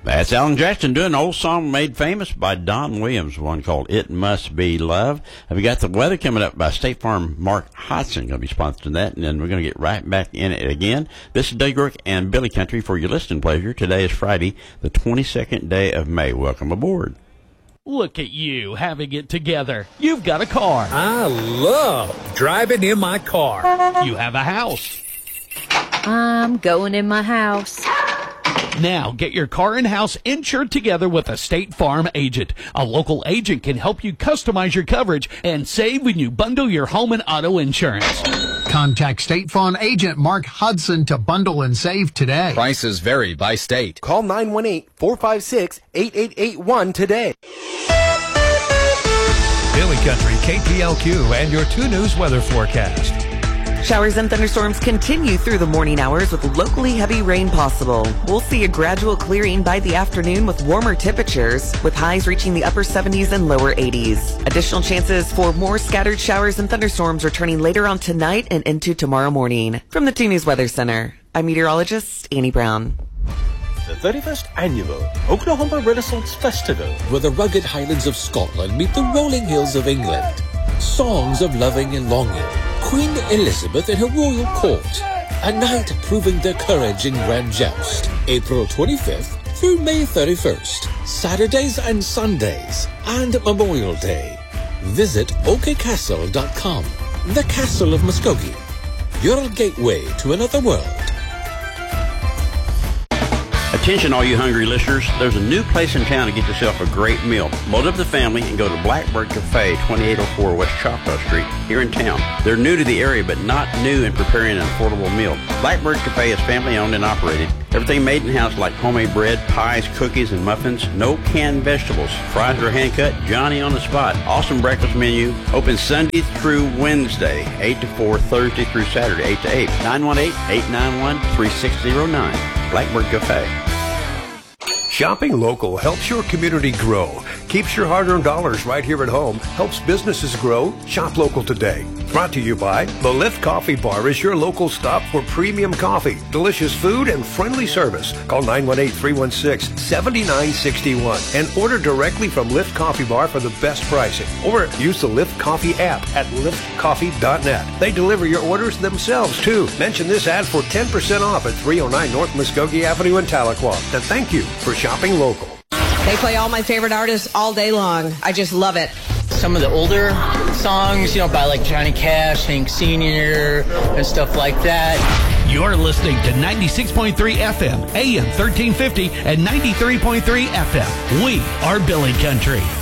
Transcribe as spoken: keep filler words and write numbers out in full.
That's Alan Jackson doing an old song made famous by Don Williams, one called It Must Be Love. We got the weather coming up by State Farm. Mark Hodson going to be sponsoring that, and then we're going to get right back in it again. This is Doug Rook and Billy Country for your listening pleasure. Today is Friday, the twenty-second day of May. Welcome aboard. Look at you having it together. You've got a car. I love driving in my car. You have a house. I'm going in my house. Now, get your car and house insured together with a State Farm agent. A local agent can help you customize your coverage and save when you bundle your home and auto insurance. Contact State Farm agent Mark Hudson to bundle and save today. Prices vary by state. Call nine one eight, four five six, eight eight eight one today. Billy Country, K P L Q, and your two News weather forecast. Showers and thunderstorms continue through the morning hours with locally heavy rain possible. We'll see a gradual clearing by the afternoon with warmer temperatures, with highs reaching the upper seventies and lower eighties. Additional chances for more scattered showers and thunderstorms returning later on tonight and into tomorrow morning. From the two News Weather Center, I'm meteorologist Annie Brown. The thirty-first Annual Oklahoma Renaissance Festival, where the rugged highlands of Scotland meet the rolling hills of England. Songs of loving and longing, Queen Elizabeth and her royal court, a night proving their courage in grand joust. April twenty-fifth through May thirty-first, Saturdays and Sundays, and Memorial Day. Visit o k castle dot com, the Castle of Muskogee, your gateway to another world. Attention, all you hungry listeners. There's a new place in town to get yourself a great meal. Load up the family and go to Blackbird Cafe, twenty-eight oh four West Choctaw Street, here in town. They're new to the area, but not new in preparing an affordable meal. Blackbird Cafe is family-owned and operated. Everything made in-house like homemade bread, pies, cookies, and muffins. No canned vegetables. Fries are hand-cut, Johnny on the spot. Awesome breakfast menu. Open Sunday through Wednesday, eight to four, Thursday through Saturday, eight to eight. nine one eight, eight nine one, three six zero nine. Blackbird Cafe. Shopping local helps your community grow, keeps your hard-earned dollars right here at home, helps businesses grow. Shop local today. Brought to you by The Lift Coffee Bar is your local stop for premium coffee, delicious food, and friendly service. Call nine one eight, three one six, seven nine six one and order directly from Lift Coffee Bar for the best pricing. Or use the Lift Coffee app at lift coffee dot net. They deliver your orders themselves, too. Mention this ad for ten percent off at three oh nine North Muskogee Avenue in Tahlequah. And thank you for shopping local. They play all my favorite artists all day long. I just love it. Some of the older songs, you know, by like Johnny Cash, Hank Senior, and stuff like that. You're listening to ninety-six point three F M, A M thirteen fifty, and ninety-three point three F M. We are Billy Country.